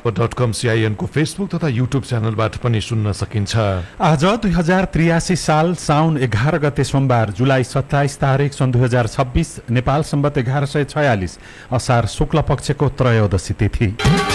CIN को Facebook तथा YouTube च्यानलबाट पनि सुन्न सकिन्छ। आज 2083 साल साउन 11 गते सोमबार जुलाई 27 तारिक सन् 2026 नेपाल सम्वत 1146 असार शुक्ल पक्षको त्रयोदशी तिथि।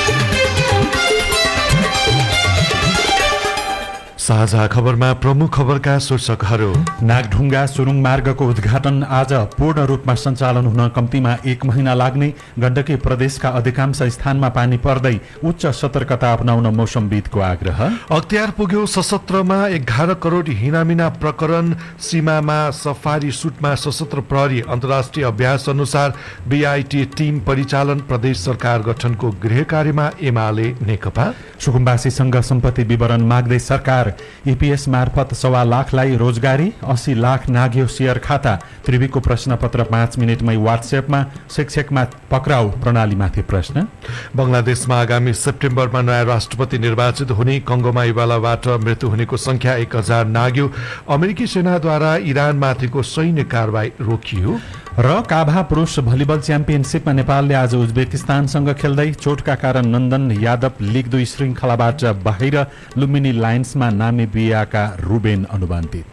साझा खबरमा प्रमुख खबरका शीर्षकहरू। नागढुङ्गा सुरुङ मार्गको उद्घाटन आज पूर्ण रूपमा सञ्चालन हुन कम्तीमा 1 महिना लाग्ने। गण्डकी प्रदेशका अधिकांश स्थानमा पानी पर्दै उच्च सतर्कता अपनाउन मौसमविदको आग्रह। अख्तियार पुग्यो सशस्त्रमा 11 करोड हिनामिना प्रकरण। सीमामा सफारी सुटमा सशस्त्र प्रहरी अन्तर्राष्ट्रिय अभ्यास अनुसार BIT टिम परिचालन। प्रदेश सरकार गठनको गृह कार्यमा एमाले नेकपा। सुकुम्बासीसँग सम्पत्ति विवरण माग्दै सरकार। EPS मार्फत 1.25 लाखलाई रोजगारी। 80 लाख नाग्यो शेयर खाता। त्रिवीको प्रश्नपत्र 5 मिनटमै व्हाट्सएपमा। शिक्षकमा पक्राउ प्रणालीमाथि प्रश्न। बंगलादेशमा आगामी सेप्टेम्बरमा नयाँ राष्ट्रपति निर्वाचित हुने। कंगोमा इबोलाबाट मृत्यु हुनेको संख्या 1000 नाग्यो। अमेरिकी सेनाद्वारा इरानमाथिको सैन्य कारबाही रोकियो। र काभा पुरुष भलिबल च्याम्पियनसिपमा नेपालले आज उज्बेकिस्तानसँग खेल्दै चोटका कारण नन्दन यादव लिग 2 श्रृङ्खलाबाट बाहिर। लुम्बिनी लायन्समा नामिबियाका रुबेन अनुबन्धित।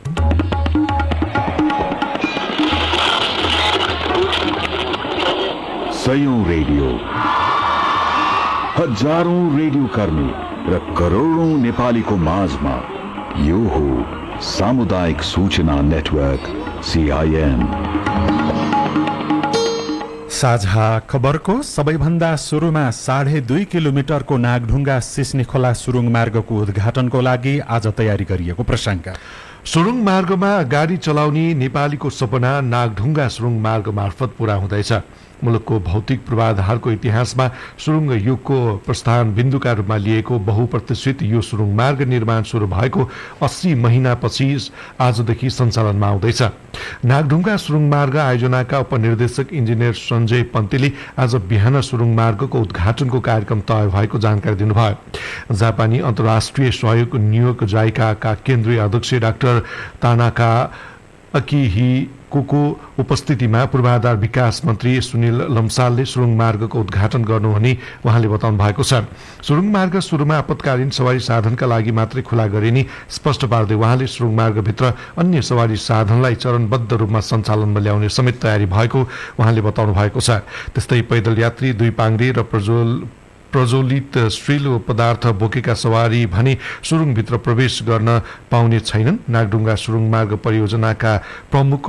सयौं रेडियो, हजारौं रेडियो कर्मी र करोडौं नेपालीको माझमा यो हो सामुदायिक सूचना नेटवर्क CIN। साझा खबरको सबैभन्दा सुरुमा 2.5 किलोमिटरको नागढुङ्गा सिस्ने खोला सुरुङ मार्गको उद्घाटनको लागि आज तयारी गरिएको प्रसङ्ग। सुरुङ मार्गमा गाडी चलाउने नेपालीको सपना नागढुङ्गा सुरुङ मार्ग मार्फत पूरा हुँदैछ। मुलुकको भौतिक पूर्वाधारको इतिहासमा सुरुङ युगको प्रस्थान बिन्दुका रूपमा लिएको बहुप्रतिष्ठित यो सुरुङ मार्ग निर्माण सुरु भएको 80 महिनापछि आजदेखि सञ्चालनमा आउँदैछ। नागढुङ्गा सुरुङ मार्ग आयोजनाका उपनिर्देशक इन्जिनियर सञ्जय पन्तीले आज बिहान सुरुङ मार्गको उद्घाटनको कार्यक्रम तय भएको जानकारी दिनुभयो। जापानी अन्तर्राष्ट्रिय सहयोग न्युयोर्क जाइकाका केन्द्रीय अध्यक्ष डाक्टर तानाका अकिहिकोको उपस्थितिमा पूर्वाधार विकास मन्त्री सुनिल लम्सालले सुरुङ मार्गको उद्घाटन गर्नुहुने उहाँले बताउनु भएको छ। सुरुङ मार्ग सुरुमा आपतकालीन सवारी साधनका लागि मात्रै खुला गरिने स्पष्ट पार्दै उहाँले सुरुङ मार्गभित्र अन्य सवारी साधनलाई चरणबद्ध रूपमा सञ्चालनमा ल्याउने समेत तयारी भएको उहाँले बताउनु भएको छ। त्यस्तै पैदल यात्री, दुई पाङ्ग्रे र प्रज्वलित स्ट्रिलो पदार्थ बोकेका सवारी भने सुरुङभित्र प्रवेश गर्न पाउने छैनन्। नागढुङ्गा सुरुङ मार्ग परियोजनाका प्रमुख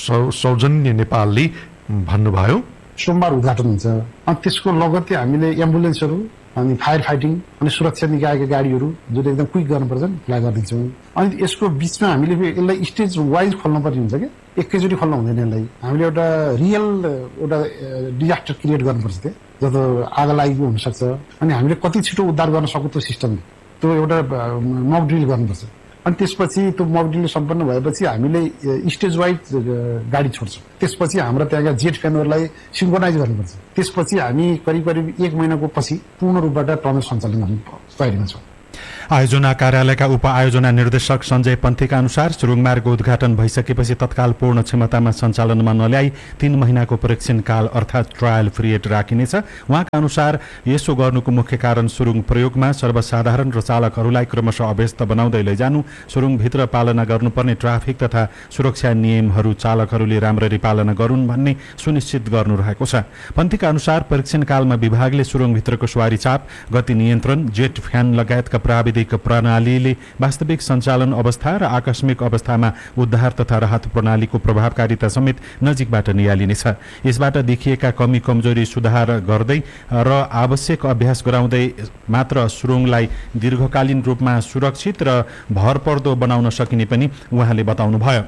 सौजन्य नेपालले भन्नुभयो, सोमबार उद्घाटन हुन्छ अनि त्यसको लगत्तै हामीले एम्बुलेन्सहरू अनि फायर फाइटिङ अनि सुरक्षा निकायका गाडीहरू जुन एकदम क्विक गर्नुपर्छ फ्लाइ गरिदिन्छौँ। अनि यसको बिचमा हामीले यसलाई स्टेज वाइज खोल्नुपर्ने हुन्छ कि एकैचोटि खोल्न हुँदैन। यसलाई हामीले एउटा रियल एउटा डिजास्टर क्रिएट गर्नुपर्छ। त्यो जस्तो आग लागेको हुनसक्छ अनि हामीले कति छिटो उद्धार गर्न सक्छौँ त्यो सिस्टमले त्यो एउटा मक ड्रिल गर्नुपर्छ। अनि त्यसपछि त्यो मक ड्रिल सम्पन्न भएपछि हामीले स्टेज वाइज गाडी छोड्छौँ। त्यसपछि हाम्रो त्यहाँका जेट फ्यानहरूलाई सिङ्क्रोनाइज गर्नुपर्छ। त्यसपछि हामी करिब 1 महिनाको पछि पूर्ण रूपबाट टनल सञ्चालन गर्ने तयारीमा छौँ। आयोजना कार्यालयका उप-आयोजना निर्देशक सञ्जय पन्थीका अनुसार सुरुङ मार्ग उद्घाटन भइसकेपछि तत्काल पूर्ण क्षमतामा सञ्चालनमा नल्याई 3 महिनाको परीक्षण काल अर्थात् ट्रायल पिरियड राखिनेछ। उहाँका अनुसार यसो गर्नुको मुख्य कारण सुरुङ प्रयोगमा सर्वसाधारण र चालकहरूलाई क्रमशः अभ्यस्त बनाउँदै लैजानु, सुरुङभित्र पालना गर्नुपर्ने ट्राफिक तथा सुरक्षा नियमहरू चालकहरूले राम्ररी पालना गरून् भन्ने सुनिश्चित गर्नु रहेको छ। पन्थीका अनुसार परीक्षण कालमा विभागले सुरुङभित्रको सवारी चाप, गति नियन्त्रण, जेट फ्यान लगायतका प्राविधिक प्रणालीले वास्तविक सञ्चालन अवस्था र आकस्मिक अवस्थामा उद्धार तथा राहत प्रणालीको प्रभावकारिता समेत नजिकबाट नियालिनेछ। यसबाट देखिएका कमी कमजोरी सुधार गर्दै र आवश्यक अभ्यास गराउँदै मात्र सुरुङलाई दीर्घकालीन रूपमा सुरक्षित र भरपर्दो बनाउन सकिने पनि उहाँले बताउनुभयो।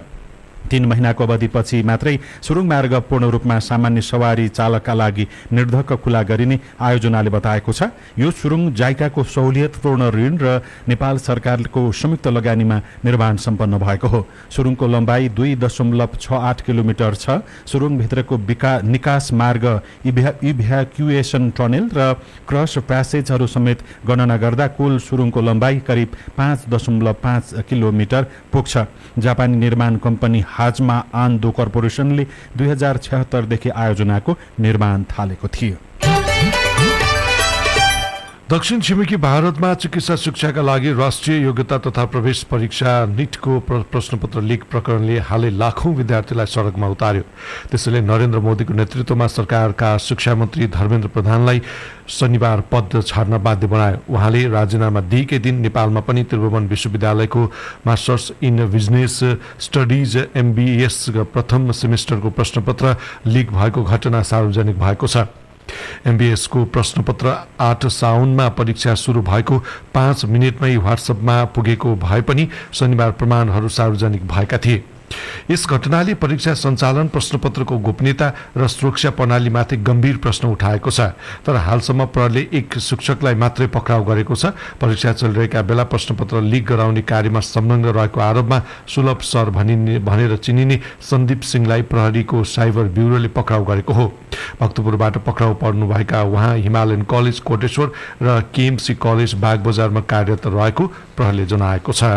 3 महिनाको अवधिपछि मात्रै सुरुङ मार्ग पूर्ण रूपमा सामान्य सवारी चालकका लागि निर्धक्क खुला गरिने आयोजनाले बताएको छ। यो सुरुङ जाइकाको सहुलियतपूर्ण ऋण र नेपाल सरकारको संयुक्त लगानीमा निर्माण सम्पन्न भएको हो। सुरुङको लम्बाइ 2.68 किलोमिटर छ। सुरुङभित्रको निकास मार्ग, इभ्याक्युएसन टनेल र क्रस प्यासेजहरू समेत गणना गर्दा कुल सुरुङको लम्बाइ करिब 5.5 किलोमिटर पुग्छ। जापानी निर्माण कम्पनी हाजमा आन्दो कर्पोरेसनले 2076 देखि आयोजनाको निर्माण थालेको थियो। दक्षिण छिमेकी भारतमा चिकित्सा शिक्षाका लागि राष्ट्रिय योग्यता तथा प्रवेश परीक्षा नीटको प्रश्नपत्र लिक प्रकरणले हालै लाखौं विद्यार्थीलाई सडकमा उतार्यो। त्यसैले नरेन्द्र मोदीको नेतृत्वमा सरकारका शिक्षा मन्त्री धर्मेन्द्र प्रधानलाई शनिबार पद छाड्न बाध्य बनायो। उहाँले राजीनामा दिएकै दिन नेपालमा पनि त्रिभुवन विश्वविद्यालयको masters in business studies MBS प्रथम सेमेस्टरको प्रश्नपत्र लिक भएको घटना सार्वजनिक भएको छ। MBS को प्रश्नपत्र 8 साउनमा परीक्षा सुरु भएको 5 मिनेटमै व्हाट्सएपमा पुगेको भए पनि शनिबार प्रमाणहरू सार्वजनिक भएका थिए। यस घटनाले परीक्षा सञ्चालन, प्रश्नपत्रको गोपनीयता र सुरक्षा प्रणालीमाथि गम्भीर प्रश्न उठाएको छ। तर हालसम्म प्रहरीले एक शिक्षकलाई मात्रै पक्राउ गरेको छ। परीक्षा चलिरहेका बेला प्रश्नपत्र लिक गराउने कार्यमा संलग्न रहेको आरोपमा सुलभ सर भनेर चिनिने सन्दीप सिंहलाई प्रहरीको साइबर ब्युरोले पक्राउ गरेको हो। भक्तपुरबाट पक्राउ पर्नुभएका उहाँ हिमालयन कलेज कोटेश्वर र KMC कलेज बागबजारमा कार्यरत रहेको प्रहरीले जनाएको छ।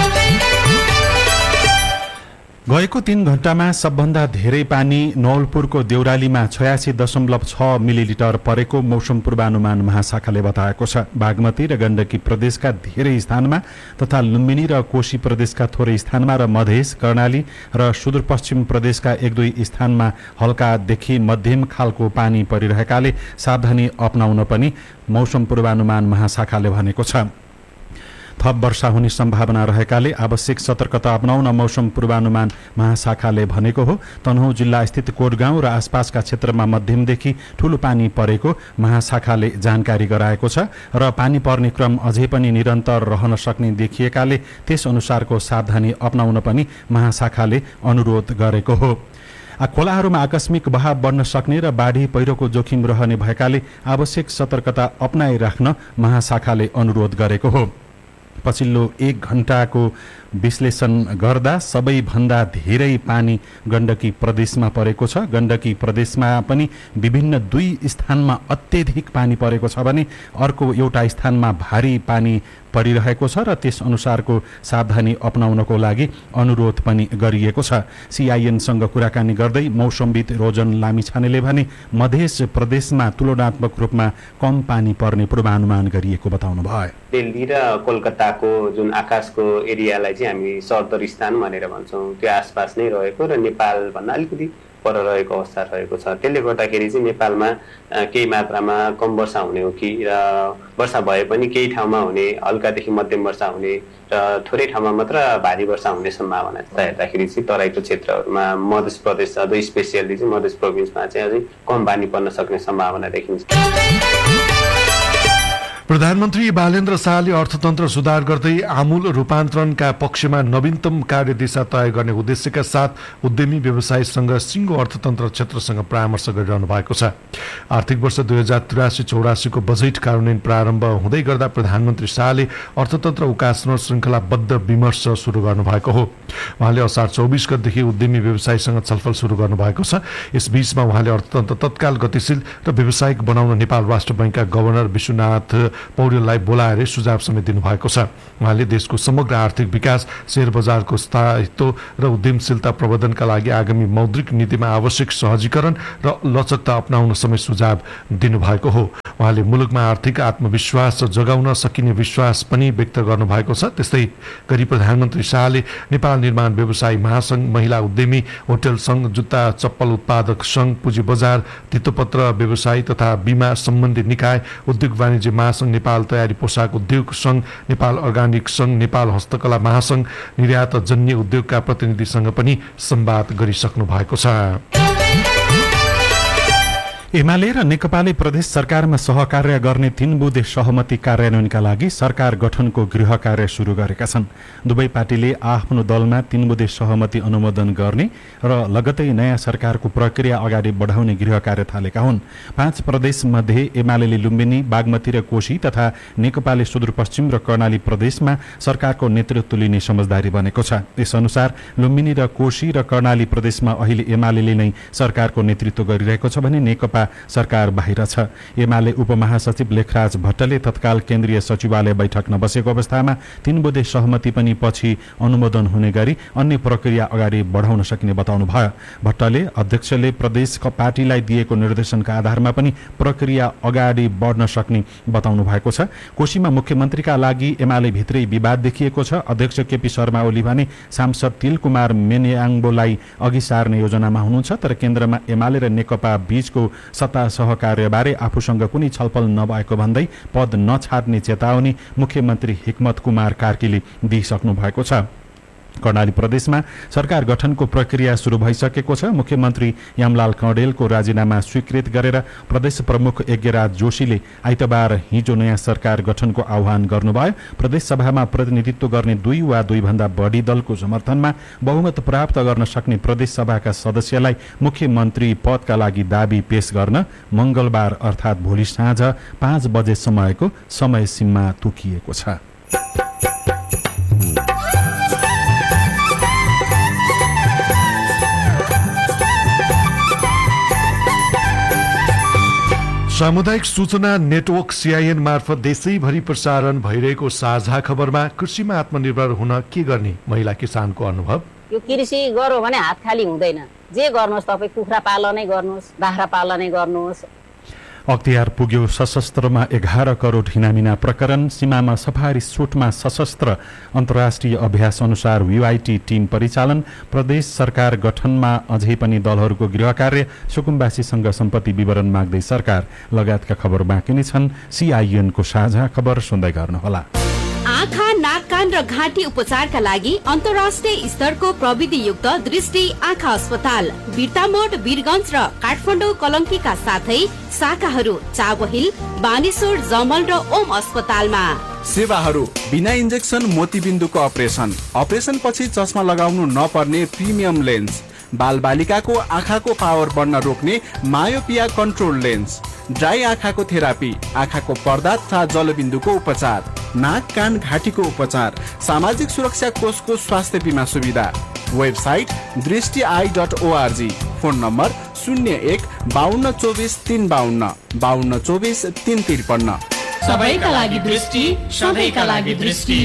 गएको 3 घण्टामा सबभन्दा धेरै पानी नवलपुरको देउरालीमा 86.6 मिलिलिटर परेको मौसम पूर्वानुमान महाशाखाले बताएको छ। बागमती र गण्डकी प्रदेशका धेरै स्थानमा तथा लुम्बिनी र कोशी प्रदेशका थोरै स्थानमा र मधेस, कर्णाली र सुदूरपश्चिम प्रदेशका 1-2 स्थानमा हल्कादेखि मध्यम खालको पानी परिरहेकाले सावधानी अपनाउन पनि मौसम पूर्वानुमान महाशाखाले भनेको छ। थप वर्षा हुने सम्भावना रहेकाले आवश्यक सतर्कता अपनाउन मौसम पूर्वानुमान महाशाखाले भनेको हो। तनहुँ जिल्ला स्थित कोटगाउँ र आसपासका क्षेत्रमा मध्यमदेखि ठूलो पानी परेको महाशाखाले जानकारी गराएको छ र पानी पर्ने क्रम अझै पनि निरन्तर रहन सक्ने देखिएकाले त्यस अनुसारको सावधानी अपनाउन पनि महाशाखाले अनुरोध गरेको हो। खोलाहरूमा आकस्मिक बहाव बढ्न सक्ने र बाढी पहिरोको जोखिम रहने भएकाले आवश्यक सतर्कता अपनाइराख्न महाशाखाले अनुरोध गरेको हो। पछिल्लो 1 घण्टाको विश्लेषण गर्दा सबैभन्दा धेरै पानी गण्डकी प्रदेशमा परेको छ। गण्डकी प्रदेशमा पनि विभिन्न 2 स्थानमा अत्यधिक पानी परेको छ भने अर्को एउटा स्थानमा भारी पानी परिरहेको छ र त्यस अनुसारको सावधानी अपनाउनको लागि अनुरोध पनि गरिएको छ। CIN सँग कुराकानी गर्दै मौसमविद रोजन लामिछानेले भने मध्य प्रदेशमा तुलनात्मक रूपमा कम पानी पर्ने पूर्वानुमान गरिएको बताउनु भयो। दिल्ली र कोलकाताको जुन आकाशको एरियालाई चाहिँ हामी सरदर स्थान भनेर भन्छौँ, त्यो आसपास नै रहेको र नेपाल भन्दा अलिकति पर रहेको अवस्था रहेको छ। त्यसले गर्दाखेरि चाहिँ नेपालमा केही मात्रामा कम वर्षा हुने हो कि र वर्षा भए पनि केही ठाउँमा हुने हल्कादेखि मध्यम वर्षा हुने र थोरै ठाउँमा मात्र भारी वर्षा हुने सम्भावना छ। हेर्दाखेरि चाहिँ तराईको क्षेत्रहरूमा मध्य प्रदेश अझै स्पेसियली चाहिँ मध्य प्रोभिन्समा चाहिँ अझै कम पानी पर्न सक्ने सम्भावना देखिन्छ। प्रधानमन्त्री बालेन्द्र शाहले अर्थतन्त्र सुधार गर्दै आमूल रूपान्तरणका पक्षमा नवीनतम कार्यदिशा तय गर्ने उद्देश्यका साथ उद्यमी व्यवसायीसँग सिङ्गो अर्थतन्त्र क्षेत्रसँग परामर्श गरिरहनु भएको छ। आर्थिक वर्ष 2083-84 को बजेट कार्यान्वयन प्रारम्भ हुँदै गर्दा प्रधानमन्त्री शाहले अर्थतन्त्र उकास्न श्रृङ्खलाबद्ध विमर्श सुरु गर्नुभएको हो। उहाँले असार 24 गतेदेखि उद्यमी व्यवसायीसँग छलफल सुरु गर्नुभएको छ। यसबीचमा उहाँले अर्थतन्त्र तत्काल गतिशील र व्यावसायिक बनाउन नेपाल राष्ट्र बैंकका गभर्नर विश्वनाथ पौडेललाई बोलाएर सुझाव समेत दिनुभएको छ। उहाँले देशको समग्र आर्थिक विकास, शेयर बजारको स्थायित्व र उद्यमशीलता प्रवर्धनका लागि आगामी मौद्रिक नीतिमा आवश्यक सहजीकरण र लचकता अपनाउन समेत सुझाव दिनुभएको हो। उहाँले मुलुकमा आर्थिक आत्मविश्वास जगाउन सकिने विश्वास पनि व्यक्त गर्नुभएको छ। त्यस्तै गरी प्रधानमन्त्री शाहले नेपाल निर्माण व्यवसायी महासंघ, महिला उद्यमी, होटल संघ, जुत्ता चप्पल उत्पादक संघ, पुँजी बजार, धितोपत्र व्यवसायी तथा बीमा सम्बन्धी निकाय, उद्योग वाणिज्य महासंघ, नेपाल तयारी पोसाक उद्योग संघ, नेपाल अर्गानिक संघ, नेपाल हस्तकला महासंघ, निर्यात जन्य उद्योगका प्रतिनिधिसँग पनि संवाद गरिसक्नु भएको छ। एमाले र नेकपाले प्रदेश सरकारमा सहकार्य गर्ने 3 बुँदे सहमति कार्यान्वयनका लागि सरकार गठनको गृह कार्य सुरु गरेका छन्। दुवै पार्टीले आफ्नो दलमा 3 बुँदे सहमति अनुमोदन गर्ने र लगतै नयाँ सरकारको प्रक्रिया अगाडि बढाउने गृह कार्य थालेका हुन्। 5 प्रदेश मध्ये एमाले लुम्बिनी, बागमती र कोशी तथा नेकपाले सुदूरपश्चिम र कर्णाली प्रदेशमा सरकारको नेतृत्व लिने समझदारी बनेको छ। यसअनुसार लुम्बिनी र कोशी र कर्णाली प्रदेशमा अहिले एमाले नै सरकारको नेतृत्व गरिरहेको छ भने नेकपा नेकपा सरकार बाहिर छ। एमाले उपमहासचिव लेखराज भट्टले तत्काल केन्द्रीय सचिवालय बैठक नबसेको अवस्थामा 3 बुँदे सहमति पनि पछि अनुमोदन हुने गरी अन्य प्रक्रिया अगाडि बढाउन सकिने बताउनुभयो। भट्टले अध्यक्षले प्रदेश पार्टीलाई दिएको निर्देशनका आधारमा पनि प्रक्रिया अगाडि बढ्न सक्ने बताउनु भएको छ। कोशीमा मुख्यमन्त्रीका लागि एमाले भित्रै विवाद देखिएको छ। अध्यक्ष केपी शर्मा ओली भने सांसद तिलकुमार मेन्याङ्बोलाई अघि सार्ने योजनामा हुनुहुन्छ, तर केन्द्रमा एमाले र नेकपा बीचको सत्ता सहकार्यबारे आफूसँग कुनै छलफल नभएको भन्दै पद नछाड्ने चेतावनी मुख्यमन्त्री हिक्मत कुमार कार्कीले दिइसक्नु भएको छ। कर्णाली प्रदेशमा सरकार गठनको प्रक्रिया सुरु भइसकेको छ। मुख्यमन्त्री यामलाल कौडेलको राजीनामा स्वीकृत गरेर प्रदेश प्रमुख यज्ञराज जोशीले आइतबार हिजो नयाँ सरकार गठनको आह्वान गर्नुभयो। प्रदेश सभामा प्रतिनिधित्व गर्ने 2 वा 2 भन्दा बढी दलको समर्थनमा बहुमत प्राप्त गर्न सक्ने प्रदेश सभाका सदस्यलाई मुख्यमन्त्री पदका लागि दाबी पेश गर्न मंगलबार अर्थात् भोलि साँझ 5 बजेसम्मको समय सीमा तोकिएको छ। सामुदायिक सूचना नेटवर्क CIN मार्फत देशैभरि प्रसारण भइरहेको साझा खबरमा कृषिमा आत्मनिर्भर हुन के गर्ने महिला किसानको अनुभव। यो कृषि गर्यो भने हात खाली हुँदैन। जे गर्नुहोस् तपाई कुखुरा पालनै गर्नुहोस्, बाख्रा पालनै गर्नुहोस्। अख्तियार पुग्यो सशस्त्रमा 11 करोड हिनामिना प्रकरण। सीमामा सफारी सुटमा सशस्त्र अन्तर्राष्ट्रिय अभ्यास अनुसार VIT टिम परिचालन। प्रदेश सरकार गठनमा अझै पनि दलहरूको गृह कार्य। सुकुम्बासीसँग सम्पत्ति विवरण माग्दै सरकार लगायतका खबर बाँकी नै छन्। CIN को साझा खबर सुन्दै गर्नुहोला। आँखा, नाक, कान र घाँटी उपचारका लागि अन्तर्राष्ट्रिय स्तरको प्रविधियुक्त दृष्टि आँखा अस्पताल बिर्तामोड, वीरगञ्ज र काठमाडौँ कलङ्कीका साथै शाखाहरू चाबहिल, बानेश्वर, जमल र ओम अस्पतालमा। सेवाहरू बिना इन्जेक्सन मोतीबिन्दुको अपरेसन पछि चस्मा लगाउनु नपर्ने प्रिमियम लेन्स, बालबालिकाको आँखाको पावर बढ्न रोक्ने मायोपिया कन्ट्रोल लेन्स, ड्राई आँखाको थेरापी, आँखाको पर्दा तथा जलबिन्दुको उपचार, नाक, कान, घाँटीको उपचार, सामाजिक सुरक्षा कोषको स्वास्थ्य बिमा सुविधा। वेबसाइट दृष्टि.org। Phone number 01 52 24 352 52 24 353। सबैका लागि दृष्टि, सधैँका लागि दृष्टि।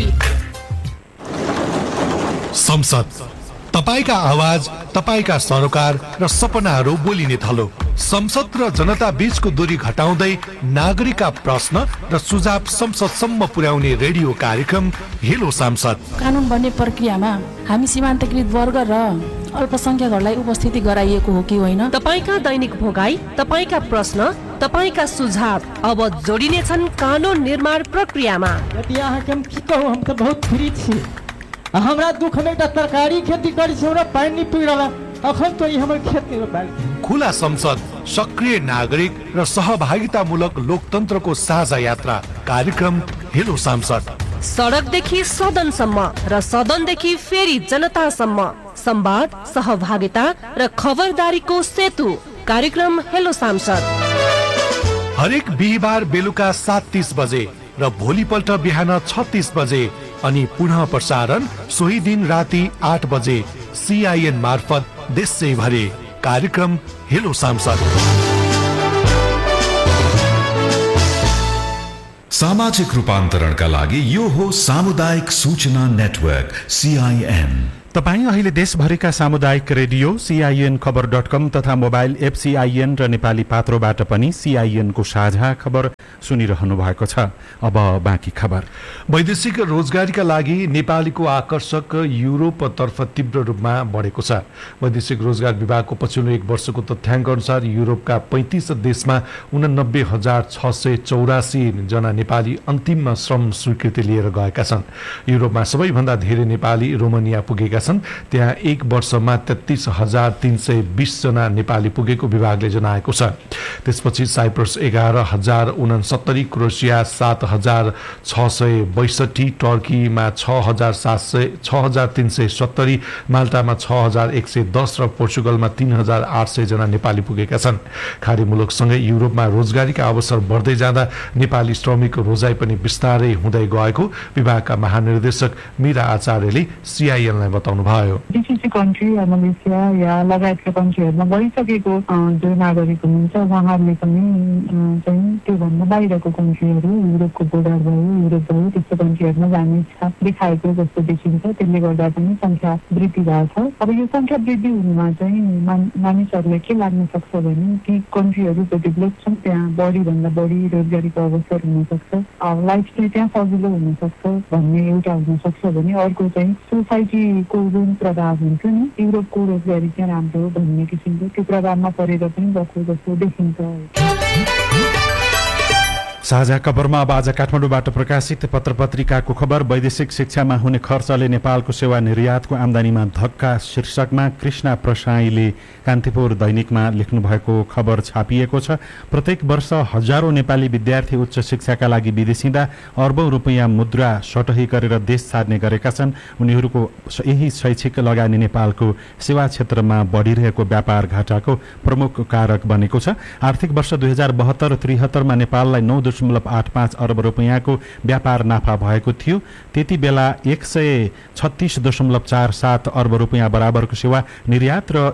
संसद तपाईका आवाज, तपाईका सरोकार र सपनाहरू बोलिने थलो। संसद र जनता बीचको दूरी घटाउँदै नागरिकका प्रश्न र सुझाव संसदसम्म पुर्याउने रेडियो कार्यक्रम हेलो सांसद। कानुन बन्ने प्रक्रियामा हामी सीमान्तकृत वर्ग र अल्पसंख्यकहरूलाई उपस्थिति गराइएको हो कि होइन? तपाईका दैनिक भोगाई, तपाईका प्रश्न, तपाईका सुझाव अब जोडिने छन् कानुन निर्माण प्रक्रियामा। यदि यहाँ हम की कहूँ, हम तो बहुत फ्री छी। हमरा दुख में तरकारी खेती करी छौ र पानी पिरला अखन तो ई हमर खेत में बाल। खुला संसद, सक्रिय नागरिक र सहभागितामूलक लोकतन्त्रको साझा यात्रा कार्यक्रम हेलो सांसद। सडकदेखि सदनसम्म र सदनदेखि फेरि जनतासम्म संवाद, सहभागिता र खबरदारीको सेतु कार्यक्रम हेलो सांसद। हरेक बिहीबार बेलुका 7:30 बजे र भोलिपल्ट बिहान 6:30 बजे अनि पुनः प्रसारण सोही दिन राति 8 बजे CIN मार्फत देशैभरि कार्यक्रम हेलो सांसद। सामाजिक रूपान्तरणका लागि यो हो सामुदायिक सूचना नेटवर्क CIN। तपाईं अहिले देशभरिका सामुदायिक रेडियो CIN खबर.com तथा मोबाइल एप CIN र नेपाली पात्रोबाट पनि CIN को साझा खबर सुनिरहनु भएको छ। अब बाँकी खबर। वैदेशिक रोजगारीका लागि नेपालीको आकर्षक युरोपतर्फ तीव्र रूपमा बढेको छ। वैदेशिक रोजगार विभागको पछिल्लो 1 वर्षको तथ्याङ्क अनुसार युरोपका 35 देशमा 89,684 जना नेपाली अन्तिममा श्रम स्वीकृति लिएर गएका छन्। युरोपमा सबैभन्दा धेरै नेपाली रोमानिया पुगेका छन्। त्यहाँ 1 वर्षमा 33,320 जना नेपाली पुगेको विभागले जनाएको छ। त्यसपछि साइप्रस 11,069, क्रोएसिया 7,662, टर्कीमा 6,370, माल्टामा 6,110 र पोर्चुगलमा 3,800 जना नेपाली पुगेका छन्। खाडी मुलुकसँगै युरोपमा रोजगारीका अवसर बढ्दै जाँदा नेपाली श्रमिकको रोजाइ पनि विस्तारै हुँदै गएको विभागका महानिर्देशक मीरा आचार्यले CIN लाई बताउनु बताउनुभयो। जीसीसी कन्ट्री या मलेसिया या लगायतका कन्ट्रीहरूमा गइसकेको जो नागरिक हुनुहुन्छ उहाँहरूले पनि चाहिँ त्योभन्दा बाहिरको कन्ट्रीहरू युरोपको बोर्डर भयो युरोप भयो त्यस्तो कन्ट्रीहरूमा जाने इच्छा देखाएको जस्तो देखिन्छ। त्यसले गर्दा पनि सङ्ख्या वृद्धि भएको छ। अब यो सङ्ख्या वृद्धि हुनुमा चाहिँ मानिसहरूले के लाग्न सक्छ भने ती कन्ट्रीहरू जो डेभलप छन् त्यहाँ बढीभन्दा बढी रोजगारीको अवसर हुनसक्छ, लाइफस्टाइल त्यहाँ सजिलो हुनसक्छ भन्ने एउटा हुनसक्छ भने अर्को चाहिँ सोसाइटीको जुन प्रभाव हुन्छ नि युरोपको रोजगारी चाहिँ राम्रो भन्ने किसिमको त्यो प्रभावमा परेर पनि गएको जस्तो देखिन्छ। साझा खबरमा अब आज काठमाडौँबाट प्रकाशित पत्रपत्रिकाको खबर वैदेशिक शिक्षामा हुने खर्चले नेपालको सेवा निर्यातको आम्दानीमा धक्का शीर्षकमा कृष्णा प्रसाईले कान्तिपुर दैनिकमा लेख्नु भएको खबर छापिएको छ। प्रत्येक वर्ष हजारौं नेपाली विद्यार्थी उच्च शिक्षाका लागि विदेशिँदा अर्बौं रुपैयाँ मुद्रा सटही गरेर देश छाड्ने गरेका छन्। उनीहरूको यही शैक्षिक लगानी नेपालको सेवा क्षेत्रमा बढिरहेको व्यापार घाटाको प्रमुख कारक बनेको छ। आर्थिक वर्ष 2072-73 मा नेपाललाई 9.85 अर्ब रुपैयाँको व्यापार नाफा भएको थियो। त्यति बेला 136.47 अर्ब रुपैयाँ बराबरको सेवा निर्यात र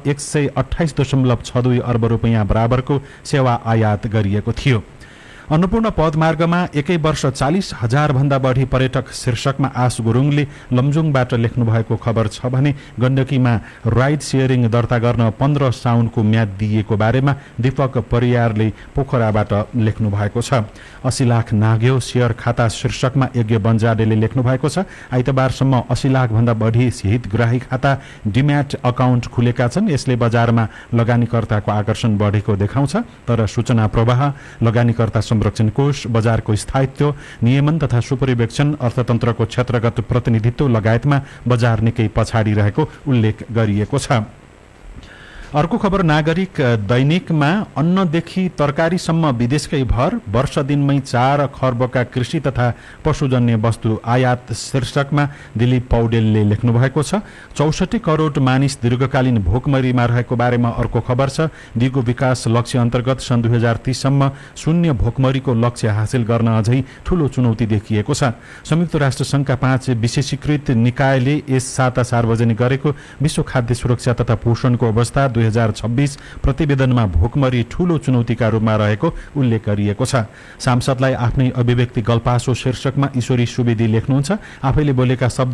128.62 अर्ब रुपैयाँ बराबरको सेवा आयात गरिएको थियो। अन्नपूर्ण पदमार्गमा एकै वर्ष 40,000 भन्दा बढी पर्यटक शीर्षकमा आश गुरुङले लमजुङबाट लेख्नु भएको खबर छ भने गण्डकीमा राइड सेयरिङ दर्ता गर्न 15 साउनको म्याद दिएको बारेमा दीपक परियारले पोखराबाट लेख्नु भएको छ। 80 लाख नाग्यो शेयर खाता शीर्षकमा यज्ञ बन्जाडेले लेख्नु भएको छ। आइतबारसम्म 80 लाख भन्दा बढी हितग्राही खाता डिम्याट अकाउन्ट खुलेका छन्। यसले बजारमा लगानीकर्ताको आकर्षण बढेको देखाउँछ। तर सूचना प्रवाह, लगानीकर्ता संरक्षण कोष, बजारको स्थायित्व, नियमन तथा सुपरिवेक्षण, अर्थतन्त्रको क्षेत्रगत प्रतिनिधित्व लगायतमा बजार निकै पछाडि रहेको उल्लेख गरिएको छ। अर्को खबर नागरिक दैनिकमा अन्नदेखि तरकारीसम्म विदेशकै भर, वर्ष दिनमै 4 खर्बका कृषि तथा पशुजन्य वस्तु आयात शीर्षकमा दिलीप पौडेलले लेख्नु भएको छ। 64 करोड मानिस दीर्घकालीन भोकमरीमा रहेको बारेमा अर्को खबर छ। दिगो विकास लक्ष्य अन्तर्गत सन् 2030 सम्म शून्य भोकमरीको लक्ष्य हासिल गर्न अझै ठूलो चुनौती देखिएको छ। संयुक्त राष्ट्र संघका 5 विशेषीकृत निकायले यस साता सार्वजनिक गरेको विश्व खाद्य सुरक्षा तथा पोषणको अवस्था 2026 प्रतिवेदनमा भोकमरी ठूलो चुनौतीका रूपमा रहेको उल्लेख गरिएको छ। सांसदलाई आफ्नै अभिव्यक्ति गल्पासो शीर्षकमा ईश्वरी सुवेदी लेख्नुहुन्छ। आफैले बोलेका शब्द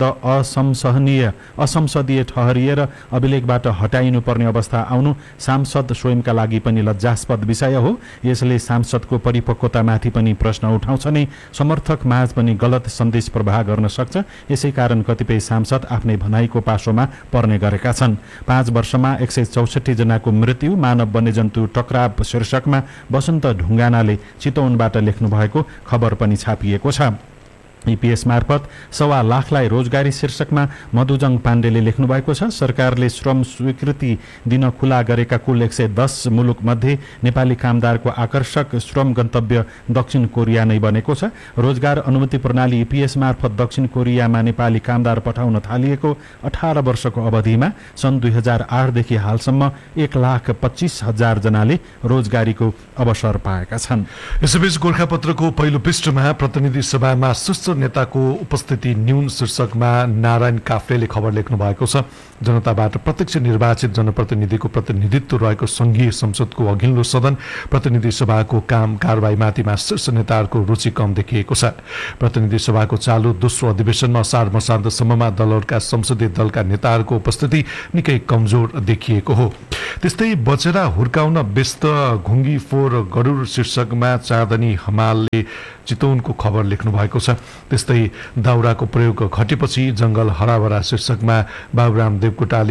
असंसदीय ठहरिएर अभिलेखबाट हटाइनुपर्ने अवस्था आउनु सांसद स्वयंका लागि पनि लज्जास्पद विषय हो। यसले सांसदको परिपक्वतामाथि पनि प्रश्न उठाउँछ नै समर्थक माझ पनि गलत सन्देश प्रवाह गर्न सक्छ। यसैकारण कतिपय सांसद आफ्नै भनाइको पासोमा पर्ने गरेका छन्। 5 वर्षमा 164 जनाको मृत्यु, मानव वन्यजन्तु टकराव शीर्षकमा वसन्त ढुङ्गानाले चितवनबाट लेख्नु भएको खबर पनि छापिएको छ। ईपीएस मार्फत 1.25 लाखलाई रोजगारी शीर्षकमा मधुजङ पाण्डेले लेख्नु भएको छ। सरकारले श्रम स्वीकृति दिन खुला गरेका कुल 110 मुलुक मध्ये नेपाली कामदारको आकर्षक श्रम गन्तव्य दक्षिण कोरिया नै बनेको छ। रोजगार अनुमति प्रणाली ईपीएस मार्फत दक्षिण कोरियामा नेपाली कामदार पठाउन थालिएको 18 वर्षको अवधिमा सन् 2008 देखि हालसम्म 1,25,000 जनाले रोजगारीको अवसर पाएका छन्। यसैबीच गोरखापत्रको पहिलो पृष्ठमा प्रतिनिधि सभामा नेताको उपस्थिति न्यून शीर्षकमा नारायण काफ्लेले खबर लेख्नु भएको छ। जनताबाट प्रत्यक्ष निर्वाचित जनप्रतिनिधिको प्रतिनिधित्व रहेको संघीय संसदको अघिल्लो सदन प्रतिनिधि सभाको काम कारबाहीमाथिमा शीर्ष नेताहरूको रुचि कम देखिएको छ। प्रतिनिधि सभाको चालु दोस्रो अधिवेशनमा असार मसान्तसम्ममा दलहरूका संसदीय दलका नेताहरूको उपस्थिति निकै कमजोर देखिएको हो। त्यस्तै बचेरा हुर्काउन व्यस्त घुङ्गी फोर गरुड शीर्षकमा चाँदनी हमालले चितवनको खबर लेख्नु भएको छ। त्यस्तै दाउराको प्रयोग घटेपछि जंगल हराभरा शीर्षकमा बाबुराम देवकोटाले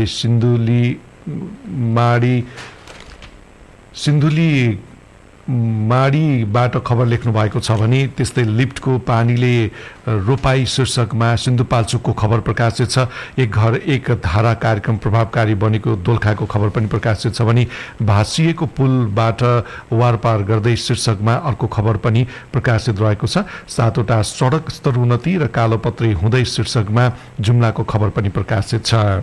सिन्धुली माडीबाट खबर लेख्नु भएको छ भने त्यस्तै लिफ्टको पानीले रोपाई शीर्षकमा सिन्धुपाल्चोकको खबर प्रकाशित छ। एक घर एक धारा कार्यक्रम प्रभावकारी बनेको दोलखाको खबर पनि प्रकाशित छ भने भाँसिएको पुलबाट वारपार गर्दै शीर्षकमा अर्को खबर पनि प्रकाशित रहेको छ। 7वटा सडक स्तरोन्नति र कालोपत्री हुँदै शीर्षकमा जुम्लाको खबर पनि प्रकाशित छ।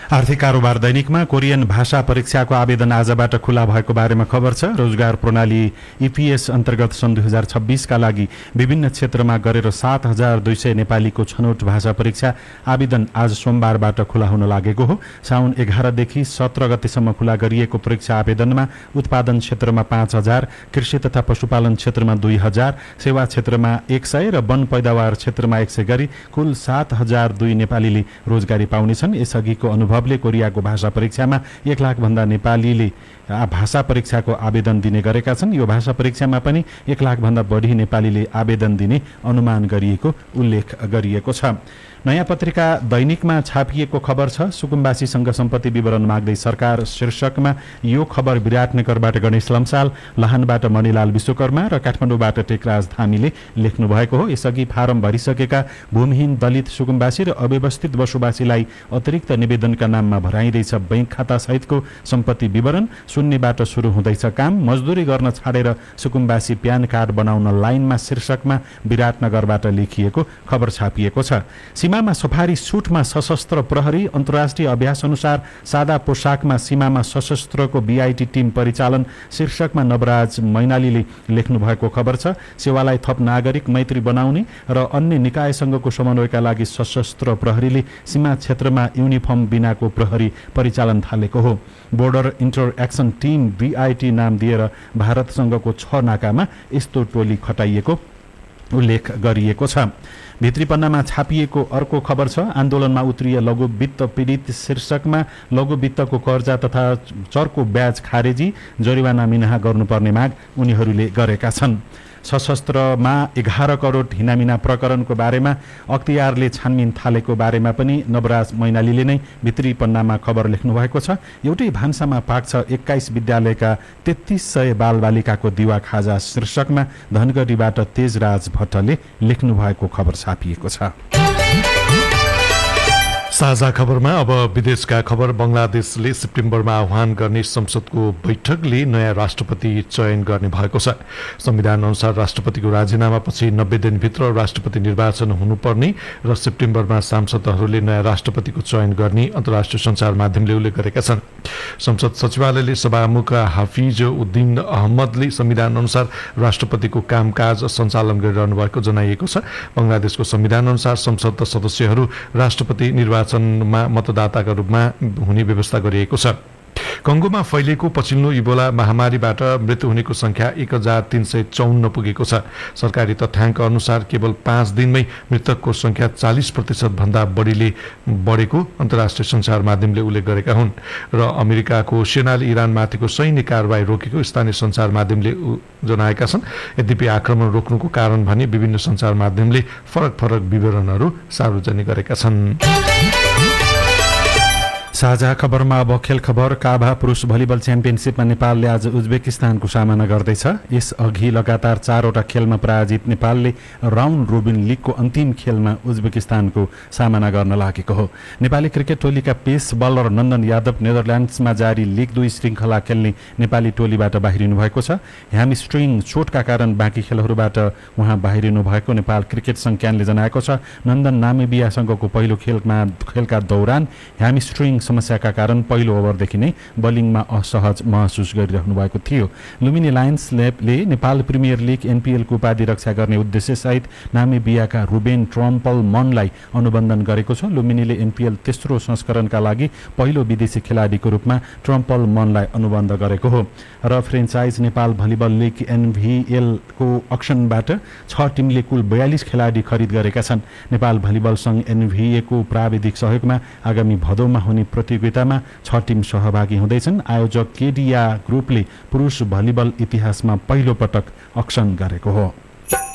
आर्थिक कारोबार दैनिकमा कोरियन भाषा परीक्षाको आवेदन आजबाट खुला भएको बारेमा खबर छ। रोजगार प्रणाली EPS अन्तर्गत सन् 2026 का लागि विभिन्न क्षेत्रमा गरेर 7,200 नेपालीको छनौट भाषा परीक्षा आवेदन आज सोमबारबाट खुला हुन लागेको हो। साउन 11 देखि 17 गतेसम्म खुला गरिएको परीक्षा आवेदनमा उत्पादन क्षेत्रमा 5,000, कृषि तथा पशुपालन क्षेत्रमा 2,000, सेवा क्षेत्रमा 100 र वन पैदावार क्षेत्रमा 100 गरी कुल 7,002 नेपालीले रोजगारी पाउनेछन्। यसअघिको अनुभवले कोरियाको भाषा परीक्षामा 1 लाख भन्दा नेपालीले भाषा परीक्षाको आवेदन दिने गरेका छन्। यो भाषा परीक्षामा पनि 1 लाख भन्दा बढी नेपालीले आवेदन दिने अनुमान गरिएको उल्लेख गरिएको छ। नयाँ पत्रिका दैनिकमा छापिएको खबर छ। सुकुम्बासीसँग सम्पत्ति विवरण माग्दै सरकार शीर्षकमा यो खबर विराटनगरबाट गणेश लम्साल, लाहानबाट मणिलाल विश्वकर्मा र काठमाडौँबाट टेकराज धामीले लेख्नु भएको हो। यसअघि फारम भरिसकेका भूमिहीन दलित सुकुम्बासी र अव्यवस्थित बसोबासीलाई अतिरिक्त निवेदनका नाममा भराइँदैछ बैंक खाता सहितको सम्पत्ति विवरण। शून्यबाट सुरु हुँदैछ काम। मजदुरी गर्न छाडेर सुकुम्बासी प्यान कार्ड बनाउन लाइनमा शीर्षकमा विराटनगरबाट लेखिएको खबर छापिएको छ। सीमामा सफारी सुटमा सशस्त्र प्रहरी, अन्तर्राष्ट्रिय अभ्यास अनुसार सादा पोसाकमा सीमामा सशस्त्रको BIT टिम परिचालन शीर्षकमा नवराज मैनालीले लेख्नु भएको खबर छ। सेवालाई थप नागरिक मैत्री बनाउने र अन्य निकायसँगको समन्वयका लागि सशस्त्र प्रहरीले सीमा क्षेत्रमा युनिफर्म बिनाको प्रहरी परिचालन थालेको हो। Border enter action team BIT नाम दिएर भारतसँगको 6 नाकामा यस्तो टोली खटाइएको उल्लेख गरिएको छ। भित्री पन्नामा छापिएको अर्को खबर छ। आन्दोलनमा उत्रिए लघु वित्त पीडित शीर्षकमा लघु वित्तको कर्जा तथा चर्को ब्याज खारेजी, जरिवाना मिनाहा गर्नुपर्ने माग उनीहरूले गरेका छन्। सशस्त्रमा 11 करोड हिनामिना प्रकरणको बारेमा अख्तियारले छानबिन थालेको बारेमा पनि नवराज मैनालीले नै भित्री पन्नामा खबर लेख्नु भएको छ। एउटै भान्सामा पाक्छ 21 विद्यालयका 3300 बालबालिकाको दिवा खाजा शीर्षकमा धनगढीबाट तेजराज भट्टले लेख्नु भएको खबर छापिएको छ। साझा खबरमा अब विदेशका खबर। बंगलादेशले सेप्टेम्बरमा आह्वान गर्ने संसदको बैठकले नयाँ राष्ट्रपति चयन गर्ने भएको छ। संविधान अनुसार राष्ट्रपतिको राजीनामापछि 90 दिनभित्र राष्ट्रपति निर्वाचन हुनुपर्ने र सेप्टेम्बरमा सांसदहरूले नयाँ राष्ट्रपतिको चयन गर्ने अन्तर्राष्ट्रिय सञ्चार माध्यमले उल्लेख गरेका छन्। संसद सचिवालयले सभामुख हाफिज उद्दिन अहमदले संविधान अनुसार राष्ट्रपतिको कामकाज सञ्चालन गरिरहनु भएको जनाइएको छ। बंगलादेशको संविधान अनुसार संसद सदस्यहरू राष्ट्रपति निर्वाचनमा मतदाताका रूपमा हुने व्यवस्था गरिएको छ। कंगोमा फैलिएको पछिल्लो इबोला महामारीबाट मृत्यु हुनेको संख्या 1354 पुगेको छ। सरकारी तथ्याङ्क अनुसार केवल 5 दिनमै मृतकको संख्या 40% भन्दा बढीले बढेको अन्तर्राष्ट्रिय सञ्चार माध्यमले उल्लेख गरेका हुन् र अमेरिकाको सेनाले इरानमाथिको सैन्य कारबाही रोकेको स्थानीय सञ्चार माध्यमले जनाएका छन्। यद्यपि आक्रमण रोक्नुको कारण भने विभिन्न सञ्चार माध्यमले फरक विवरणहरू सार्वजनिक गरेका छन्। साझा खबरमा अब खेल खबर। काभा पुरुष भलिबल च्याम्पियनसिपमा नेपालले आज उज्बेकिस्तानको सामना गर्दैछ। यसअघि लगातार 4वटा खेलमा पराजित नेपालले राउन्ड रोबिन लिगको अन्तिम खेलमा उज्बेकिस्तानको सामना गर्न लागेको हो। नेपाली क्रिकेट टोलीका पेस बलर नन्दन यादव नेदरल्यान्ड्समा जारी लिग 2 श्रृङ्खला खेल्ने नेपाली टोलीबाट बाहिरिनु भएको छ। ह्यामस्ट्रिङ चोटका कारण बाँकी खेलहरूबाट उहाँ बाहिरिनु भएको नेपाल क्रिकेट संज्ञानले जनाएको छ। नन्दन नामिबियासँगको पहिलो खेलका दौरान ह्यामस्ट्रिङ समस्याका कारण पहिलो ओभरदेखि नै बलिङमा असहज महसुस गरिरहनु भएको थियो। Lumbini लायन्सले Nepal premier league NPL को उपाधि रक्षा गर्ने उद्देश्यसहित नामिबियाका रुबेन ट्रम्पलमनलाई अनुबन्धन गरेको छ। लुम्बिनीले NPL तेस्रो संस्करणका लागि पहिलो विदेशी खेलाडीको रूपमा ट्रम्पलमनलाई अनुबन्ध गरेको हो र franchise Nepal volleyball league NVL को अक्सनबाट 6 टिमले कुल 42 खेलाडी खरिद गरेका छन्। नेपाल भलिबल संघ NVA को प्राविधिक सहयोगमा आगामी भदौमा हुने प्रतियोगितामा 6 टिम सहभागी हुँदैछन्। आयोजक केडिया ग्रुपले पुरुष भलिबल इतिहासमा पहिलो पटक अक्सन गरेको हो।